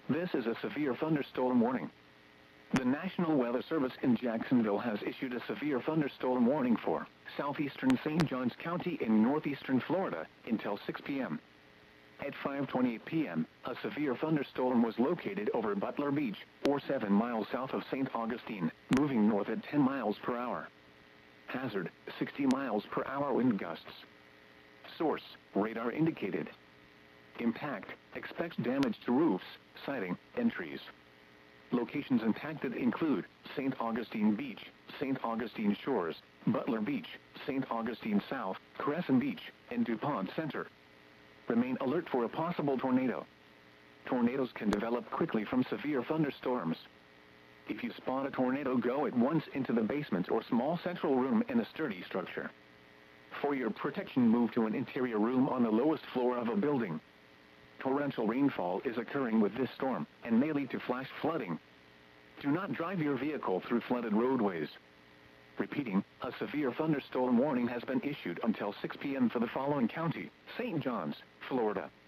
This is a severe thunderstorm warning. The National Weather Service in Jacksonville has issued a severe thunderstorm warning for southeastern St. Johns County in northeastern Florida until 6 p.m. At 5:28 p.m., a severe thunderstorm was located over Butler Beach, or 7 miles south of St. Augustine, moving north at 10 miles per hour. Hazard, 60 miles per hour wind gusts. Source, radar indicated. Impact, expect damage to roofs, siding, and trees. Locations impacted include St. Augustine Beach, St. Augustine Shores, Butler Beach, St. Augustine South, Crescent Beach, and DuPont Center. Remain alert for a possible tornado. Tornadoes can develop quickly from severe thunderstorms. If you spot a tornado, go at once into the basement or small central room in a sturdy structure. For your protection, move to an interior room on the lowest floor of a building. Torrential rainfall is occurring with this storm and may lead to flash flooding. Do not drive your vehicle through flooded roadways. Repeating, a severe thunderstorm warning has been issued until 6 p.m. for the following county: St. Johns, Florida,